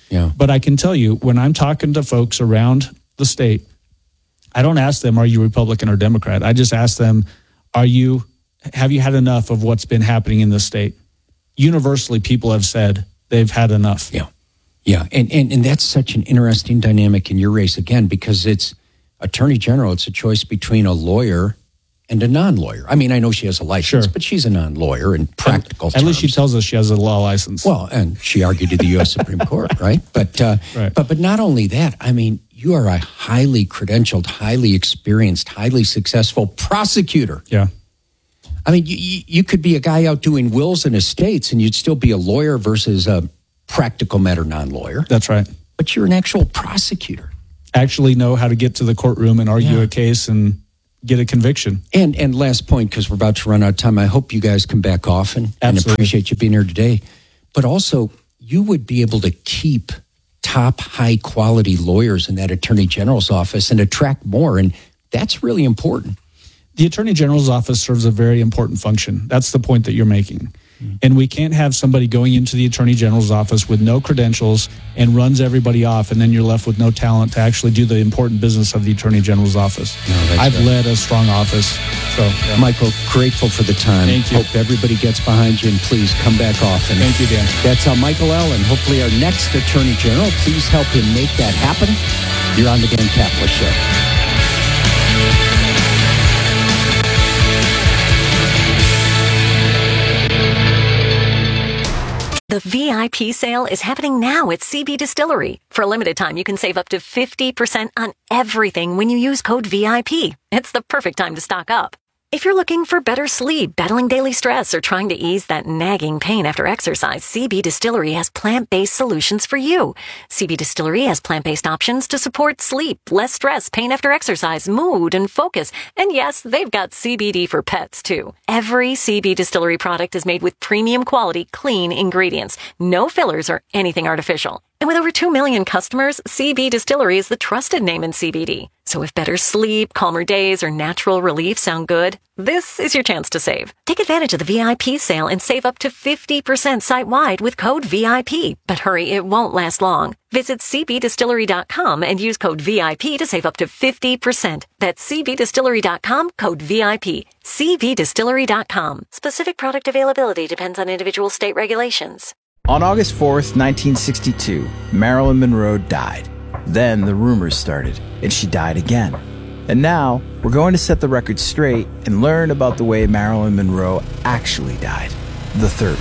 Yeah. But I can tell you, when I'm talking to folks around the state, I don't ask them, are you Republican or Democrat? I just ask them, are you, have you had enough of what's been happening in the state? Universally, people have said they've had enough. Yeah. Yeah. And, and, and that's such an interesting dynamic in your race, again, because it's attorney general. It's a choice between a lawyer and a non-lawyer. I mean, I know she has a license, Sure. but she's a non-lawyer in practical At terms. least she tells us she has a law license. Well, and she argued to the U S Supreme Court, right? But, uh, Right. but but not only that, I mean, you are a highly credentialed, highly experienced, highly successful prosecutor. Yeah. I mean, you, you you could be a guy out doing wills and estates, and you'd still be a lawyer versus a practical matter non-lawyer. That's right. But you're an actual prosecutor. Actually know how to get to the courtroom and argue Yeah. a case and get a conviction. And and last point, because we're about to run out of time, I hope you guys come back often and Absolutely. appreciate you being here today. But also, you would be able to keep top high quality lawyers in that attorney general's office and attract more. And that's really important. The attorney general's office serves a very important function. That's the point that you're making. And we can't have somebody going into the attorney general's office with no credentials and runs everybody off, and then you're left with no talent to actually do the important business of the attorney general's office. No, that's I've right. led a strong office. So, yeah. Michael, grateful for the time. Thank you. Hope everybody gets behind you, and please come back often. Thank you, Dan. That's uh, Michael Allen. Hopefully our next attorney general. Please help him make that happen. You're on the Dan Caplis Show. The V I P sale is happening now at C B Distillery. For a limited time, you can save up to fifty percent on everything when you use code V I P. It's the perfect time to stock up. If you're looking for better sleep, battling daily stress, or trying to ease that nagging pain after exercise, C B Distillery has plant-based solutions for you. C B Distillery has plant-based options to support sleep, less stress, pain after exercise, mood, and focus. And yes, they've got C B D for pets, too. Every C B Distillery product is made with premium quality, clean ingredients. No fillers or anything artificial. And with over two million customers, C B Distillery is the trusted name in C B D. So if better sleep, calmer days, or natural relief sound good, this is your chance to save. Take advantage of the V I P sale and save up to fifty percent site-wide with code V I P. But hurry, it won't last long. Visit c b distillery dot com and use code V I P to save up to fifty percent. That's c b distillery dot com, code V I P. c b distillery dot com. Specific product availability depends on individual state regulations. On August fourth, nineteen sixty-two, Marilyn Monroe died. Then the rumors started, and she died again. And now, we're going to set the record straight and learn about the way Marilyn Monroe actually died, the third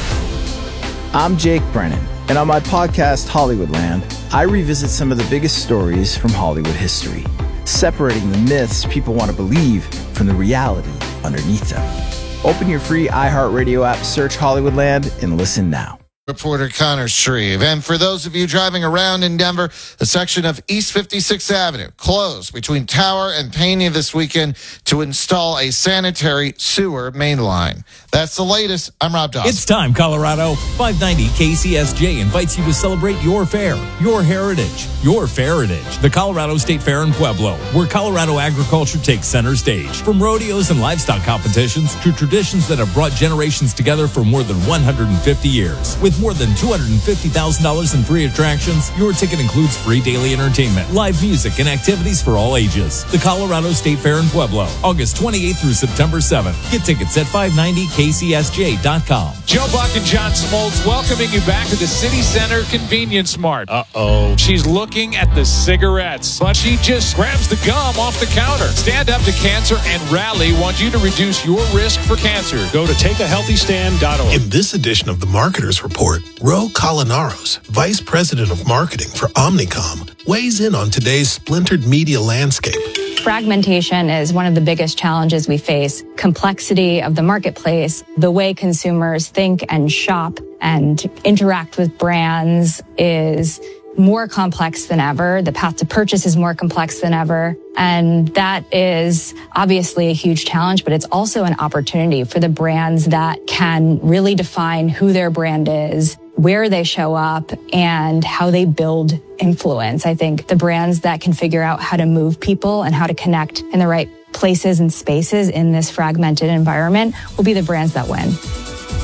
way. I'm Jake Brennan, and on my podcast, Hollywoodland, I revisit some of the biggest stories from Hollywood history, separating the myths people want to believe from the reality underneath them. Open your free iHeartRadio app, search Hollywoodland, and listen now. Reporter Connor Shreve. And for those of you driving around in Denver, the section of East fifty-sixth Avenue closed between Tower and Pena this weekend to install a sanitary sewer main line. That's the latest. I'm Rob Dawson. It's time, Colorado. five ninety K C S J invites you to celebrate your fair, your heritage, your Feritage, the Colorado State Fair in Pueblo, where Colorado agriculture takes center stage. From rodeos and livestock competitions to traditions that have brought generations together for more than one hundred fifty years. With more than two hundred fifty thousand dollars in free attractions, your ticket includes free daily entertainment, live music, and activities for all ages. The Colorado State Fair in Pueblo, August twenty-eighth through September seventh. Get tickets at five ninety K C S J dot com. Joe Buck and John Smoltz welcoming you back to the City Center Convenience Mart. Uh-oh. She's looking at the cigarettes, but she just grabs the gum off the counter. Stand Up to Cancer and Rally want you to reduce your risk for cancer. Go to take a healthy stand dot org. In this edition of the Marketers Report, Ro Colinaros, Vice President of Marketing for Omnicom, weighs in on today's splintered media landscape. Fragmentation is one of the biggest challenges we face. Complexity of the marketplace, the way consumers think and shop and interact with brands is more complex than ever. The path to purchase is more complex than ever. And that is obviously a huge challenge, but it's also an opportunity for the brands that can really define who their brand is, where they show up, and how they build influence. I think the brands that can figure out how to move people and how to connect in the right places and spaces in this fragmented environment will be the brands that win.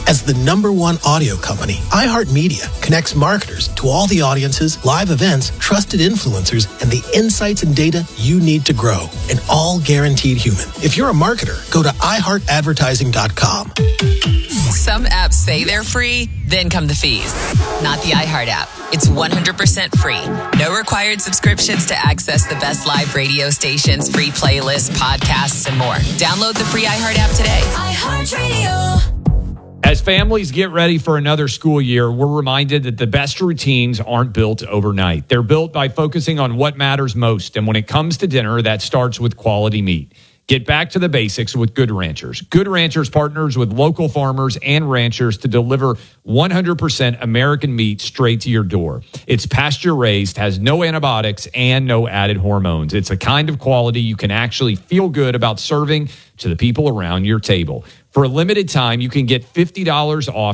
As the number one audio company, iHeartMedia connects marketers to all the audiences, live events, trusted influencers, and the insights and data you need to grow. And all guaranteed human. If you're a marketer, go to i heart advertising dot com. Some apps say they're free, then come the fees. Not the iHeart app. It's one hundred percent free. No required subscriptions to access the best live radio stations, free playlists, podcasts, and more. Download the free iHeart app today. iHeartRadio. As families get ready for another school year, we're reminded that the best routines aren't built overnight. They're built by focusing on what matters most. And when it comes to dinner, that starts with quality meat. Get back to the basics with Good Ranchers. Good Ranchers partners with local farmers and ranchers to deliver one hundred percent American meat straight to your door. It's pasture raised, has no antibiotics, and no added hormones. It's a kind of quality you can actually feel good about serving to the people around your table. For a limited time, you can get fifty dollars off